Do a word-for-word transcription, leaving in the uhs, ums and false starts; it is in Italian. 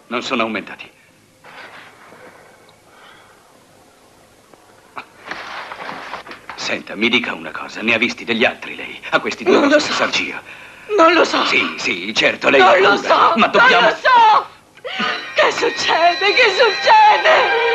non sono aumentati. Senta, mi dica una cosa, ne ha visti degli altri lei? A questi due Non lo posti so. sargia? Non lo so. Sì, sì, certo, lei Non ha lo paura, so. ma dobbiamo... Non lo so. Che succede? Che succede?